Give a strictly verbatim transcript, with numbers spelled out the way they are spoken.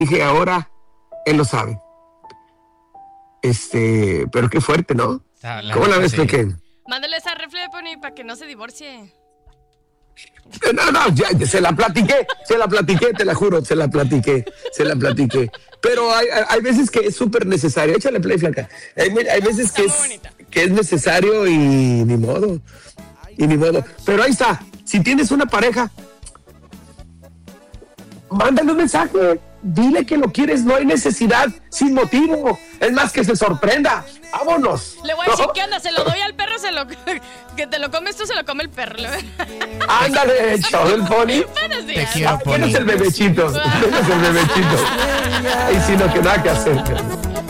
dije, ahora él lo sabe. Este, pero qué fuerte, ¿no? Ah, la ¿Cómo la neta, ves, sí. Peque? Mándale esa refle, Pony, para que no se divorcie. No, no, ya, ya, se la platiqué, se la platiqué, te la juro, se la platiqué, se la platiqué. Pero hay, hay- hay veces que es súper necesario. Échale play, flaca. Hay, hay veces que Está es, muy bonita. que es necesario y ni modo. Y ni modo. Pero ahí está. Si tienes una pareja, mándale un mensaje. Dile que lo quieres, no hay necesidad, sin motivo. Es más, que se sorprenda. Vámonos. Le voy a decir, ¿No? ¿qué onda? Se lo doy al perro, se lo que te lo comes tú, se lo come el perro. Ándale, chao del Pony. Buenos Te días. quiero, ¿Quién es Pony. el bebechito? ¿Quién es el bebechito? Ay, sí, no, que nada que hacer.